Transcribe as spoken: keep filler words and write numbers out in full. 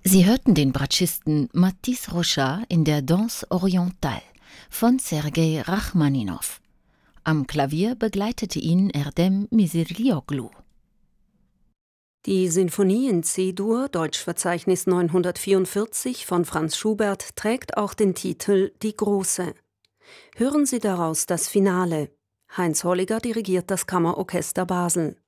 Sie hörten den Bratschisten Matisse Rochard in der Danse orientale von Sergei Rachmaninow. Am Klavier begleitete ihn Erdem Misirlioglu. Die Sinfonie in C-Dur, Deutschverzeichnis neunhundertvierundvierzig von Franz Schubert, trägt auch den Titel Die Große. Hören Sie daraus das Finale. Heinz Holliger dirigiert das Kammerorchester Basel.